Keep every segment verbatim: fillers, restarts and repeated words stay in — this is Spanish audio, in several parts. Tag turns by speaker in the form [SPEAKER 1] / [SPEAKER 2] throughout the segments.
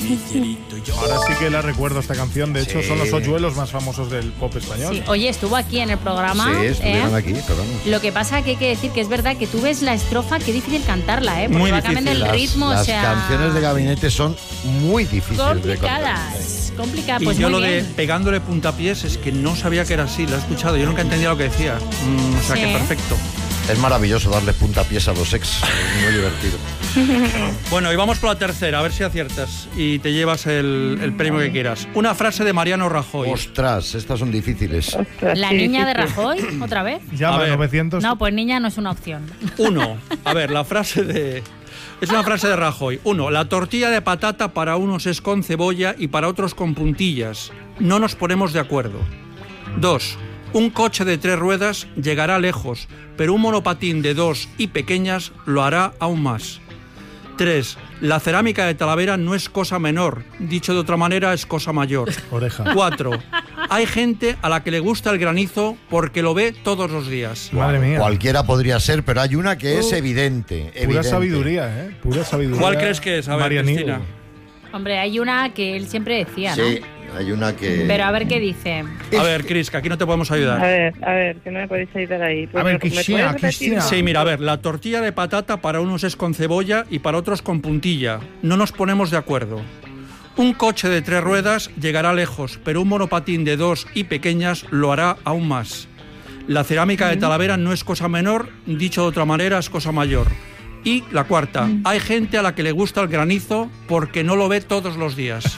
[SPEAKER 1] Ahora sí que la recuerdo esta canción. De hecho,
[SPEAKER 2] Sí.
[SPEAKER 1] son los hoyuelos más famosos del pop español.
[SPEAKER 3] Sí. Oye, estuvo aquí en el programa.
[SPEAKER 2] Sí, estuvieron
[SPEAKER 3] ¿eh?
[SPEAKER 2] aquí, pero vamos.
[SPEAKER 3] Lo que pasa que hay que decir que es verdad que tú ves la estrofa, qué difícil cantarla, ¿eh? Porque
[SPEAKER 1] Muy
[SPEAKER 3] va cambiando el
[SPEAKER 2] Las,
[SPEAKER 3] ritmo,
[SPEAKER 2] las
[SPEAKER 3] o sea...
[SPEAKER 2] canciones de Gabinete son muy difíciles de cantar.
[SPEAKER 3] complicadas. Complicadas,
[SPEAKER 4] Y
[SPEAKER 3] pues
[SPEAKER 4] yo
[SPEAKER 3] muy
[SPEAKER 4] lo de
[SPEAKER 3] bien.
[SPEAKER 4] pegándole puntapiés es que no sabía que era así, lo he escuchado, yo nunca entendía lo que decía. Mm, o sea
[SPEAKER 3] Sí.
[SPEAKER 4] que perfecto.
[SPEAKER 2] Es maravilloso darle puntapiés a los ex, es muy divertido.
[SPEAKER 4] Bueno, y vamos por la tercera, a ver si aciertas y te llevas el, el premio que quieras. Una frase de Mariano Rajoy.
[SPEAKER 2] Ostras, estas son difíciles.
[SPEAKER 5] Ostras,
[SPEAKER 3] La
[SPEAKER 5] sí,
[SPEAKER 3] niña
[SPEAKER 5] sí,
[SPEAKER 3] de
[SPEAKER 5] sí.
[SPEAKER 3] Rajoy, otra vez.
[SPEAKER 1] Llama
[SPEAKER 4] A ver.
[SPEAKER 1] novecientos.
[SPEAKER 3] No, pues niña no es una opción.
[SPEAKER 4] Uno, a ver, la frase de... Es una frase de Rajoy. Uno, la tortilla de patata para unos es con cebolla y para otros con puntillas. No nos ponemos de acuerdo. Dos, un coche de tres ruedas llegará lejos, pero un monopatín de dos y pequeñas lo hará aún más. Tres, la cerámica de Talavera no es cosa menor, dicho de otra manera es cosa mayor.
[SPEAKER 1] Oreja.
[SPEAKER 4] Cuatro, hay gente a la que le gusta el granizo porque lo ve todos los días.
[SPEAKER 1] Madre mía.
[SPEAKER 2] Cualquiera podría ser, pero hay una que es
[SPEAKER 1] Uh,
[SPEAKER 2] evidente.
[SPEAKER 1] Pura
[SPEAKER 2] evidente.
[SPEAKER 1] sabiduría, ¿eh? Pura sabiduría.
[SPEAKER 4] ¿Cuál crees que es? A ver,
[SPEAKER 1] Marianillo.
[SPEAKER 4] Cristina.
[SPEAKER 3] Hombre, hay una que él siempre decía, ¿no?
[SPEAKER 2] Sí, hay una que...
[SPEAKER 3] Pero a ver qué dice.
[SPEAKER 4] A ver, Cris, que aquí no te podemos
[SPEAKER 5] A
[SPEAKER 4] ayudar.
[SPEAKER 5] ver, a ver, que no me podéis ayudar ahí. Pues
[SPEAKER 1] A ver,
[SPEAKER 5] ¿me- me
[SPEAKER 1] Cristina,
[SPEAKER 5] puedes repetir?
[SPEAKER 1] Cristina.
[SPEAKER 4] Sí, mira, a ver, la tortilla de patata para unos es con cebolla y para otros con puntilla. No nos ponemos de acuerdo. Un coche de tres ruedas llegará lejos, pero un monopatín de dos y pequeñas lo hará aún más. La cerámica de Talavera no es cosa menor, dicho de otra manera es cosa mayor. Y la cuarta, hay gente a la que le gusta el granizo porque no lo ve todos los días.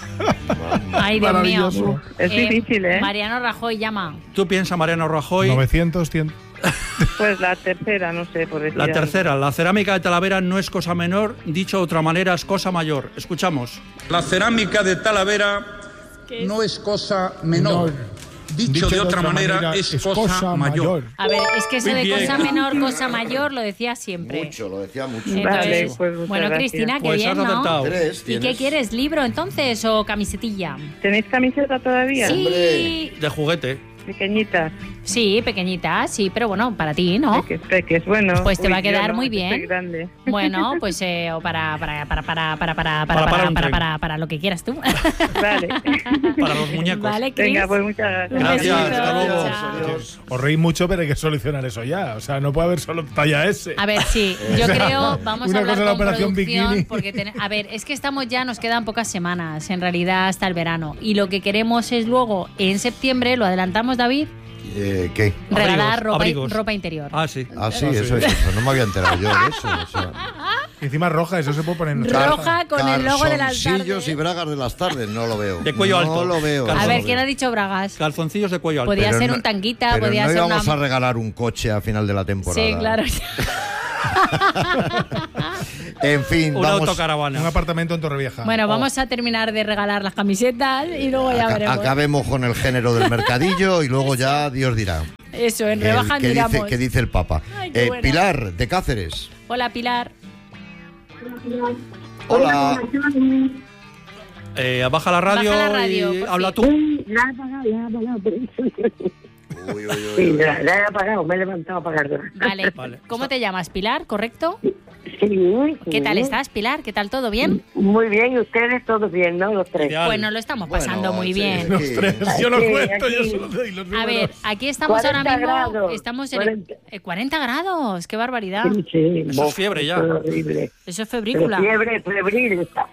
[SPEAKER 3] Ay, Dios mío.
[SPEAKER 1] Maravilloso.
[SPEAKER 5] Es difícil, ¿eh?
[SPEAKER 3] Mariano Rajoy llama.
[SPEAKER 4] Tú piensas, Mariano Rajoy.
[SPEAKER 1] novecientos, cien.
[SPEAKER 5] Pues la tercera, no sé, por decir
[SPEAKER 4] La
[SPEAKER 5] algo.
[SPEAKER 4] tercera, la cerámica de Talavera no es cosa menor, dicho de otra manera es cosa mayor. Escuchamos.
[SPEAKER 6] La cerámica de Talavera no es cosa menor. Dicho, de otra manera, es, cosa, mayor.
[SPEAKER 3] A ver, es que eso
[SPEAKER 4] Muy
[SPEAKER 3] de
[SPEAKER 4] bien.
[SPEAKER 3] cosa menor, cosa mayor lo decía siempre.
[SPEAKER 2] Mucho, lo decía mucho.
[SPEAKER 3] Entonces,
[SPEAKER 5] Vale, pues muchas
[SPEAKER 3] bueno,
[SPEAKER 5] gracias.
[SPEAKER 3] Cristina, qué
[SPEAKER 4] Pues
[SPEAKER 3] bien,
[SPEAKER 4] has
[SPEAKER 3] ¿no?
[SPEAKER 4] acertado.
[SPEAKER 2] Tres,
[SPEAKER 3] ¿Y
[SPEAKER 2] tienes.
[SPEAKER 3] qué quieres? ¿Libro entonces o camisetilla?
[SPEAKER 5] ¿Tenéis camiseta todavía?
[SPEAKER 3] Sí,
[SPEAKER 4] De juguete.
[SPEAKER 5] Pequeñita.
[SPEAKER 3] sí, pequeñita, sí, pero bueno, para ti, ¿no?
[SPEAKER 5] Peques, peques, bueno.
[SPEAKER 3] Pues te va a
[SPEAKER 5] yo
[SPEAKER 3] quedar
[SPEAKER 5] no,
[SPEAKER 3] muy
[SPEAKER 5] yo
[SPEAKER 3] bien.
[SPEAKER 5] soy grande.
[SPEAKER 3] Bueno, pues eh, o para para para para para para para
[SPEAKER 4] Para
[SPEAKER 3] para
[SPEAKER 4] parar un
[SPEAKER 3] para,
[SPEAKER 4] tren.
[SPEAKER 3] para, para lo que quieras tú.
[SPEAKER 5] Vale.
[SPEAKER 4] Para los muñecos.
[SPEAKER 3] Vale, Cris.
[SPEAKER 5] Venga, pues muchas gracias.
[SPEAKER 3] Un
[SPEAKER 4] Gracias,
[SPEAKER 3] besito,
[SPEAKER 4] hasta luego.
[SPEAKER 3] chao.
[SPEAKER 1] Os reís mucho, pero hay que solucionar eso ya. O sea, no puede haber solo talla S.
[SPEAKER 3] A ver, sí, yo creo, vamos
[SPEAKER 1] Una
[SPEAKER 3] a hablar
[SPEAKER 1] cosa es la
[SPEAKER 3] con
[SPEAKER 1] operación
[SPEAKER 3] producción,
[SPEAKER 1] bikini.
[SPEAKER 3] porque ten- a ver, es que estamos ya, nos quedan pocas semanas, en realidad hasta el verano, y lo que queremos es luego, en septiembre, lo adelantamos, David,
[SPEAKER 2] Eh, ¿Qué?
[SPEAKER 3] regalar
[SPEAKER 4] Abrigos,
[SPEAKER 3] ropa,
[SPEAKER 4] abrigos.
[SPEAKER 3] ropa interior.
[SPEAKER 4] Ah, sí.
[SPEAKER 2] Ah, sí, eso es. eso. No me había enterado yo de eso. O sea,
[SPEAKER 1] Y encima roja, eso se puede poner en
[SPEAKER 3] Roja. Roja con el logo de las
[SPEAKER 2] calzoncillos
[SPEAKER 3] tardes.
[SPEAKER 2] y bragas de las tardes, no lo veo.
[SPEAKER 4] De cuello alto.
[SPEAKER 2] No lo veo.
[SPEAKER 4] A
[SPEAKER 3] A
[SPEAKER 2] no
[SPEAKER 3] ver,
[SPEAKER 2] lo
[SPEAKER 3] ¿quién
[SPEAKER 2] veo.
[SPEAKER 3] ha dicho bragas?
[SPEAKER 4] Calzoncillos de cuello alto.
[SPEAKER 3] Podía
[SPEAKER 2] Pero
[SPEAKER 3] ser
[SPEAKER 2] no-
[SPEAKER 3] un tanguita,
[SPEAKER 2] pero
[SPEAKER 3] podía
[SPEAKER 2] no
[SPEAKER 3] ser
[SPEAKER 2] íbamos
[SPEAKER 3] una...
[SPEAKER 2] a regalar un coche a final de la temporada.
[SPEAKER 3] Sí, claro.
[SPEAKER 2] En fin,
[SPEAKER 4] Una
[SPEAKER 2] vamos.
[SPEAKER 4] autocaravana.
[SPEAKER 1] un apartamento en Torrevieja.
[SPEAKER 3] Bueno,
[SPEAKER 1] Oh.
[SPEAKER 3] vamos a terminar de regalar las camisetas y luego ya
[SPEAKER 2] aca-
[SPEAKER 3] veremos.
[SPEAKER 2] acabemos con el género del mercadillo y luego ya Dios dirá.
[SPEAKER 3] Eso, en
[SPEAKER 2] El-
[SPEAKER 3] rebaja
[SPEAKER 2] ¿qué,
[SPEAKER 3] miramos.
[SPEAKER 2] dice, ¿Qué dice el Papa?
[SPEAKER 3] Ay, qué
[SPEAKER 2] Eh,
[SPEAKER 3] buena.
[SPEAKER 2] Pilar, de Cáceres.
[SPEAKER 3] Hola, Pilar.
[SPEAKER 2] Hola.
[SPEAKER 4] Eh, baja la radio,
[SPEAKER 3] Baja la radio,
[SPEAKER 4] y
[SPEAKER 3] por
[SPEAKER 4] habla
[SPEAKER 3] fin.
[SPEAKER 4] tú.
[SPEAKER 7] La he apagado, la he apagado.
[SPEAKER 2] Uy, uy, uy,
[SPEAKER 7] Sí,
[SPEAKER 2] uy.
[SPEAKER 7] la, la he apagado, me he levantado a apagarla.
[SPEAKER 3] Vale.
[SPEAKER 4] Vale.
[SPEAKER 3] ¿Cómo te llamas, Pilar? ¿Correcto?
[SPEAKER 7] Sí,
[SPEAKER 3] ¿Qué tal
[SPEAKER 7] sí.
[SPEAKER 3] estás, Pilar? ¿Qué tal todo? ¿Bien?
[SPEAKER 7] Muy bien, y ustedes todos bien, ¿no? Los tres.
[SPEAKER 4] Ideal.
[SPEAKER 3] Pues nos lo estamos
[SPEAKER 2] Bueno,
[SPEAKER 3] pasando muy
[SPEAKER 2] sí,
[SPEAKER 3] bien.
[SPEAKER 1] Los
[SPEAKER 2] sí.
[SPEAKER 1] tres, yo lo
[SPEAKER 7] Aquí,
[SPEAKER 1] cuento, yo
[SPEAKER 7] aquí.
[SPEAKER 1] solo doy los
[SPEAKER 3] A
[SPEAKER 1] números.
[SPEAKER 3] ver, aquí estamos ahora
[SPEAKER 7] cuarenta
[SPEAKER 3] mismo.
[SPEAKER 7] grados,
[SPEAKER 3] Estamos en
[SPEAKER 7] cuarenta.
[SPEAKER 3] eh, cuarenta grados. ¡Qué barbaridad!
[SPEAKER 7] Sí, sí,
[SPEAKER 4] Eso es
[SPEAKER 7] bof,
[SPEAKER 4] fiebre ya.
[SPEAKER 7] eso es horrible.
[SPEAKER 3] Eso es
[SPEAKER 7] Pero
[SPEAKER 3] febrícula.
[SPEAKER 7] fiebre, febril está.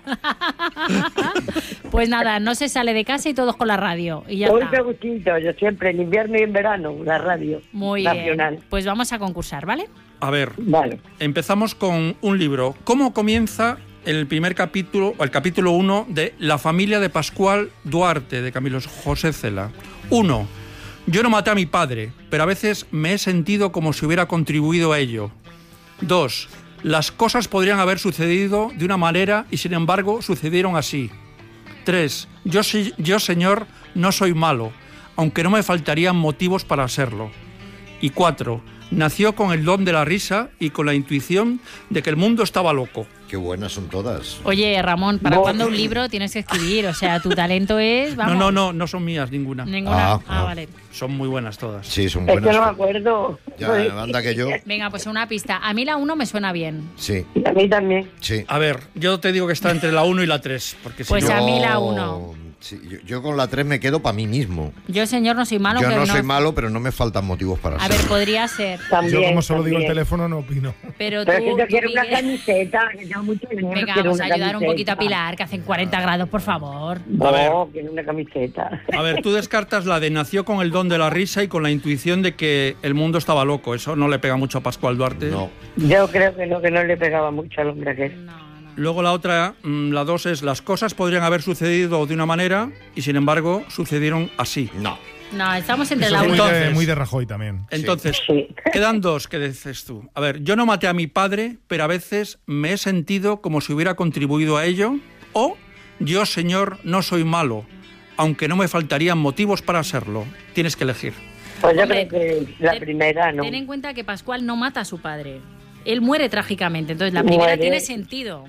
[SPEAKER 3] Pues nada, no se sale de casa y todos con la radio. Y ya
[SPEAKER 7] Hoy
[SPEAKER 3] está.
[SPEAKER 7] me gustito, yo siempre, en invierno y en verano, la radio
[SPEAKER 3] Muy
[SPEAKER 7] nacional.
[SPEAKER 3] bien. Pues vamos a concursar, ¿vale?
[SPEAKER 4] A ver,
[SPEAKER 7] Vale.
[SPEAKER 4] empezamos con un libro. ¿Cómo comienza el primer capítulo, o el capítulo uno de La familia de Pascual Duarte, de Camilo José Cela? Uno. Yo no maté a mi padre, pero a veces me he sentido como si hubiera contribuido a ello. Dos. Las cosas podrían haber sucedido de una manera y sin embargo sucedieron así. Tres. Yo, sí- yo señor, no soy malo, aunque no me faltarían motivos para serlo. Y cuatro. Nació con el don de la risa y con la intuición de que el mundo estaba loco.
[SPEAKER 2] Qué buenas son todas.
[SPEAKER 3] Oye, Ramón, ¿para
[SPEAKER 7] No.
[SPEAKER 3] cuándo un libro tienes que escribir? O sea, tu talento es... Vamos,
[SPEAKER 4] No, no, no, no son mías ninguna.
[SPEAKER 3] Ninguna.
[SPEAKER 2] Ah,
[SPEAKER 3] Ah,
[SPEAKER 2] ah.
[SPEAKER 3] vale.
[SPEAKER 4] Son muy buenas todas.
[SPEAKER 2] Sí, son
[SPEAKER 7] Es que
[SPEAKER 2] buenas.
[SPEAKER 7] no me acuerdo.
[SPEAKER 2] Ya, anda que yo.
[SPEAKER 3] Venga, pues una pista. A mí la uno me suena bien.
[SPEAKER 2] Sí,
[SPEAKER 7] Y a mí también.
[SPEAKER 2] sí.
[SPEAKER 4] A ver, yo te digo que está entre la uno y la tres, porque si
[SPEAKER 3] Pues
[SPEAKER 4] no...
[SPEAKER 3] a mí la
[SPEAKER 2] Yo-
[SPEAKER 3] uno.
[SPEAKER 2] sí, yo, yo con la tres me quedo para mí mismo.
[SPEAKER 3] Yo, señor, no soy malo.
[SPEAKER 2] Yo
[SPEAKER 3] que
[SPEAKER 2] no soy malo, pero no me faltan motivos para
[SPEAKER 3] A
[SPEAKER 2] ser.
[SPEAKER 3] ver, podría ser.
[SPEAKER 7] También.
[SPEAKER 1] Yo, como solo digo el
[SPEAKER 7] también.
[SPEAKER 1] teléfono, no opino.
[SPEAKER 3] Pero tú,
[SPEAKER 7] Pero es que yo
[SPEAKER 3] tú,
[SPEAKER 7] quiero una
[SPEAKER 3] Miguel,
[SPEAKER 7] camiseta, que tengo mucho dinero.
[SPEAKER 3] venga,
[SPEAKER 7] quiero
[SPEAKER 3] vamos a
[SPEAKER 7] una
[SPEAKER 3] ayudar un poquito a
[SPEAKER 7] camiseta.
[SPEAKER 3] Pilar, que hacen cuarenta grados, por favor.
[SPEAKER 7] No,
[SPEAKER 4] ver.
[SPEAKER 7] quiero una camiseta.
[SPEAKER 4] A ver, tú descartas la de nació con el don de la risa y con la intuición de que el mundo estaba loco. Eso no le pega mucho a Pascual Duarte.
[SPEAKER 2] No.
[SPEAKER 7] Yo creo que no, que no le pegaba mucho al hombre aquel.
[SPEAKER 3] No, no.
[SPEAKER 4] Luego la otra, mm, la dos es las cosas podrían haber sucedido de una manera y sin embargo sucedieron así.
[SPEAKER 2] No.
[SPEAKER 3] No, estamos entre
[SPEAKER 1] Eso
[SPEAKER 3] la
[SPEAKER 1] es muy,
[SPEAKER 3] uno.
[SPEAKER 1] de,
[SPEAKER 4] Entonces-
[SPEAKER 1] muy de Rajoy también.
[SPEAKER 4] Entonces,
[SPEAKER 7] Sí.
[SPEAKER 4] quedan dos que dices tú. A ver, yo no maté a mi padre, pero a veces me he sentido como si hubiera contribuido a ello. O yo, señor, no soy malo, aunque no me faltarían motivos para serlo. Tienes que elegir.
[SPEAKER 7] Pues yo
[SPEAKER 3] Hombre,
[SPEAKER 7] creo que la
[SPEAKER 3] ten-
[SPEAKER 7] primera no.
[SPEAKER 3] Ten en cuenta que Pascual no mata a su padre. Él muere trágicamente. Entonces, la primera
[SPEAKER 7] Muere.
[SPEAKER 3] tiene sentido.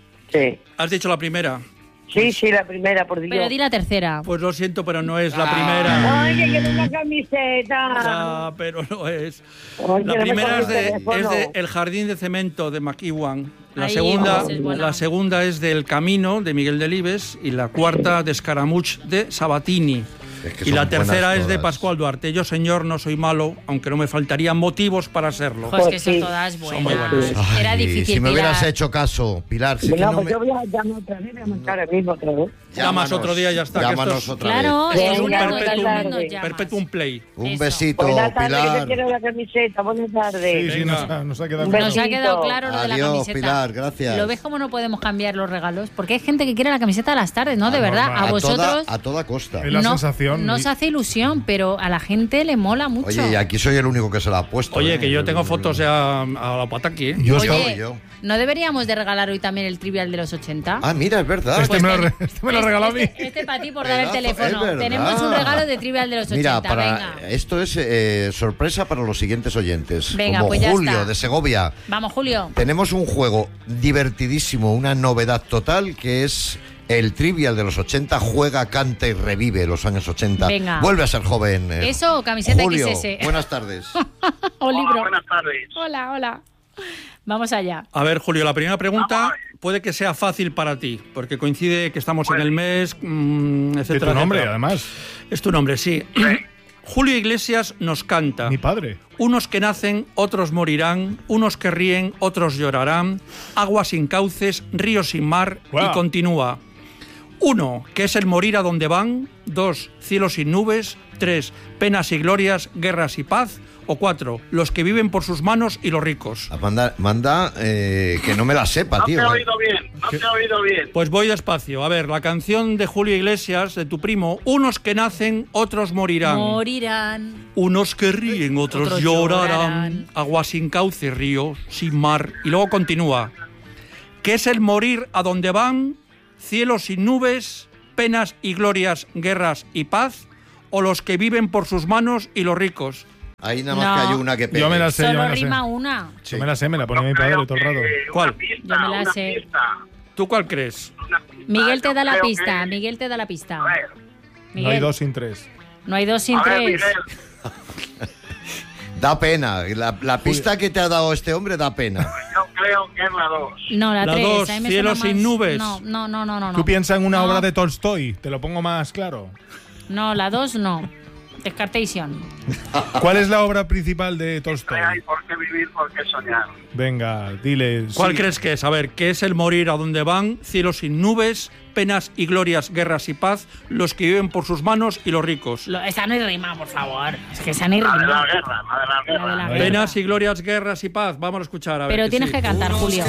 [SPEAKER 7] Sí.
[SPEAKER 4] Has dicho la primera.
[SPEAKER 7] Sí, sí, la primera, por Dios.
[SPEAKER 3] Pero di la tercera.
[SPEAKER 4] Pues lo siento, pero no es
[SPEAKER 3] Ah.
[SPEAKER 4] la primera.
[SPEAKER 7] Ay, que quiero una camiseta.
[SPEAKER 4] Ya, pero no es.
[SPEAKER 7] Ay,
[SPEAKER 4] La
[SPEAKER 7] que no me
[SPEAKER 4] primera
[SPEAKER 7] coge
[SPEAKER 4] es
[SPEAKER 7] el
[SPEAKER 4] de,
[SPEAKER 7] teléfono.
[SPEAKER 4] es de El jardín de cemento de McEwan. La
[SPEAKER 3] Ahí,
[SPEAKER 4] segunda,
[SPEAKER 3] pues es buena.
[SPEAKER 4] la segunda es de El camino de Miguel Delibes y la cuarta de Escaramuch de Sabatini.
[SPEAKER 2] Es que
[SPEAKER 4] Y
[SPEAKER 2] son
[SPEAKER 4] la tercera
[SPEAKER 2] buenas
[SPEAKER 4] es de
[SPEAKER 2] todas.
[SPEAKER 4] Pascual Duarte. Yo, señor, no soy malo, aunque no me faltarían motivos para serlo.
[SPEAKER 3] Pues que
[SPEAKER 7] Pues
[SPEAKER 3] son
[SPEAKER 7] sí.
[SPEAKER 3] todas
[SPEAKER 4] Son
[SPEAKER 3] buenas.
[SPEAKER 4] muy buenas.
[SPEAKER 3] Era
[SPEAKER 2] Ay,
[SPEAKER 3] difícil.
[SPEAKER 2] si me hubieras
[SPEAKER 3] Pilar.
[SPEAKER 2] hecho caso, Pilar. Si es que
[SPEAKER 7] No,
[SPEAKER 2] no
[SPEAKER 7] pues
[SPEAKER 2] me...
[SPEAKER 7] yo voy a llamar otra vez, voy a marcar ahora mismo otra vez.
[SPEAKER 4] Llamas otro día y ya está, que
[SPEAKER 2] Llámanos
[SPEAKER 4] esto es-
[SPEAKER 2] otra
[SPEAKER 3] Claro,
[SPEAKER 2] vez.
[SPEAKER 4] Esto es un
[SPEAKER 7] Venga,
[SPEAKER 3] buenas
[SPEAKER 4] perpetuum,
[SPEAKER 7] tardes.
[SPEAKER 3] nos llamas.
[SPEAKER 4] perpetuum play.
[SPEAKER 2] Un
[SPEAKER 3] Eso.
[SPEAKER 2] besito,
[SPEAKER 7] Buenas tardes, que te
[SPEAKER 2] Pilar.
[SPEAKER 7] quiero la camiseta. Buenas tardes.
[SPEAKER 1] Sí, sí, nos ha, nos ha quedado
[SPEAKER 7] Un
[SPEAKER 1] claro.
[SPEAKER 3] Nos ha
[SPEAKER 7] besito.
[SPEAKER 3] quedado claro lo de la
[SPEAKER 2] Adiós,
[SPEAKER 3] camiseta.
[SPEAKER 2] Pilar, gracias.
[SPEAKER 3] ¿Lo ves cómo no podemos cambiar los regalos? Porque hay gente que quiere la camiseta a las tardes, ¿no? De
[SPEAKER 1] Ah,
[SPEAKER 3] verdad.
[SPEAKER 1] normal.
[SPEAKER 3] A
[SPEAKER 2] A
[SPEAKER 3] vosotros
[SPEAKER 2] toda, a toda costa.
[SPEAKER 1] Es la
[SPEAKER 3] no,
[SPEAKER 1] sensación.
[SPEAKER 3] nos hace ilusión, pero a la gente le mola mucho.
[SPEAKER 2] Oye, y aquí soy el único que se la ha puesto.
[SPEAKER 4] Oye,
[SPEAKER 2] ¿eh?
[SPEAKER 4] que yo tengo fotos ya a la pataki, ¿eh?
[SPEAKER 1] Yo
[SPEAKER 3] Oye,
[SPEAKER 1] estaba-
[SPEAKER 2] yo.
[SPEAKER 3] ¿no deberíamos de regalar hoy también el trivial de los ochenta?
[SPEAKER 2] Ah, mira, es verdad.
[SPEAKER 1] Este me lo,
[SPEAKER 3] ten-
[SPEAKER 1] re- este me lo regaló a mí.
[SPEAKER 3] Este, este para ti por dar el
[SPEAKER 2] Pedazo,
[SPEAKER 3] teléfono.
[SPEAKER 2] es verdad.
[SPEAKER 3] Tenemos un regalo de trivial de los ochenta.
[SPEAKER 2] Mira, para,
[SPEAKER 3] Venga.
[SPEAKER 2] esto es eh, sorpresa para los siguientes oyentes.
[SPEAKER 3] Venga,
[SPEAKER 2] Como
[SPEAKER 3] pues ya
[SPEAKER 2] Julio
[SPEAKER 3] está.
[SPEAKER 2] de Segovia.
[SPEAKER 3] Vamos, Julio.
[SPEAKER 2] Tenemos un juego divertidísimo, una novedad total, que es el trivial de los ochenta. Juega, canta y revive los años ochenta.
[SPEAKER 3] Venga.
[SPEAKER 2] Vuelve a ser joven. eh.
[SPEAKER 3] Eso o camiseta
[SPEAKER 2] Julio,
[SPEAKER 3] equis ese.
[SPEAKER 2] buenas tardes.
[SPEAKER 3] O libro.
[SPEAKER 8] Buenas tardes.
[SPEAKER 3] Hola, hola. Vamos allá.
[SPEAKER 4] A ver, Julio, la primera pregunta puede que sea fácil para ti, porque coincide que estamos en el mes, mm,
[SPEAKER 1] De
[SPEAKER 4] etcétera.
[SPEAKER 1] tu nombre,
[SPEAKER 4] etcétera.
[SPEAKER 1] además.
[SPEAKER 4] Es tu nombre, sí. Julio Iglesias nos canta.
[SPEAKER 1] Mi padre.
[SPEAKER 4] Unos que nacen, otros morirán, unos que ríen, otros llorarán, agua sin cauces, río sin mar,
[SPEAKER 1] Guau.
[SPEAKER 4] y continúa. Uno, que es el morir a donde van. Dos, cielo sin nubes. Tres, penas y glorias, guerras y paz. O cuatro, los que viven por sus manos y los ricos.
[SPEAKER 2] Manda, manda eh, que no me la sepa,
[SPEAKER 8] No te
[SPEAKER 2] tío.
[SPEAKER 8] he oído bien, no te he oído bien.
[SPEAKER 4] Pues voy despacio. A ver, la canción de Julio Iglesias, de tu primo, unos que nacen, otros morirán.
[SPEAKER 3] Morirán.
[SPEAKER 4] Unos que ríen, otros,
[SPEAKER 3] Otros
[SPEAKER 4] llorarán.
[SPEAKER 3] llorarán.
[SPEAKER 4] Agua sin cauce, río sin mar. Y luego continúa. ¿Qué es el morir a donde van? Cielo sin nubes, penas y glorias, guerras y paz. ¿O los que viven por sus manos y los ricos?
[SPEAKER 2] Ahí nada más
[SPEAKER 3] No.
[SPEAKER 2] que hay una que pegue.
[SPEAKER 1] Yo me la sé, yo
[SPEAKER 3] Solo
[SPEAKER 1] me la sé.
[SPEAKER 3] rima una.
[SPEAKER 2] Sí.
[SPEAKER 1] Yo me la sé, me la pone mi padre todo el rato.
[SPEAKER 8] Eh, una
[SPEAKER 4] ¿Cuál?
[SPEAKER 8] pista,
[SPEAKER 3] Yo me la
[SPEAKER 8] una
[SPEAKER 3] sé.
[SPEAKER 8] pista,
[SPEAKER 4] ¿Tú cuál crees?
[SPEAKER 8] una pista.
[SPEAKER 3] Miguel te
[SPEAKER 8] Yo
[SPEAKER 3] da la
[SPEAKER 8] creo
[SPEAKER 3] pista.
[SPEAKER 8] que-
[SPEAKER 3] Miguel te da la pista.
[SPEAKER 8] A ver,
[SPEAKER 3] Miguel,
[SPEAKER 1] No hay dos sin tres.
[SPEAKER 3] no hay dos sin
[SPEAKER 8] a ver,
[SPEAKER 3] tres.
[SPEAKER 8] Miguel,
[SPEAKER 2] Da pena. La, la pista que te ha dado este hombre da pena.
[SPEAKER 8] yo creo que es la dos.
[SPEAKER 3] No, la,
[SPEAKER 4] La
[SPEAKER 3] tres.
[SPEAKER 4] dos,
[SPEAKER 3] a mí me
[SPEAKER 4] cielo
[SPEAKER 3] suena
[SPEAKER 4] sin
[SPEAKER 3] más-
[SPEAKER 4] nubes.
[SPEAKER 3] No, no, no, no, no.
[SPEAKER 1] Tú piensas en una
[SPEAKER 3] No.
[SPEAKER 1] obra de Tolstoy, te lo pongo más claro.
[SPEAKER 3] No, la dos no. Descartation.
[SPEAKER 1] ¿Cuál es la obra principal de Tolstoy?
[SPEAKER 8] No hay por qué vivir, por qué soñar.
[SPEAKER 1] Venga, dile.
[SPEAKER 4] ¿Cuál
[SPEAKER 1] sí.
[SPEAKER 4] crees que es? A ver, ¿qué es el morir a donde van? Cielo sin nubes, penas y glorias, guerras y paz. Los que viven por sus manos y los ricos.
[SPEAKER 3] Lo- esa no hay rima, por favor. Es que esa no hay
[SPEAKER 8] La de la
[SPEAKER 3] rima.
[SPEAKER 8] guerra, la de la
[SPEAKER 3] La de
[SPEAKER 8] guerra.
[SPEAKER 3] la
[SPEAKER 1] Ahí.
[SPEAKER 3] guerra.
[SPEAKER 4] Penas y glorias, guerras y paz. Vamos a escuchar. A ver
[SPEAKER 3] Pero
[SPEAKER 4] qué
[SPEAKER 3] tienes
[SPEAKER 4] sí.
[SPEAKER 3] que cantar, Julio.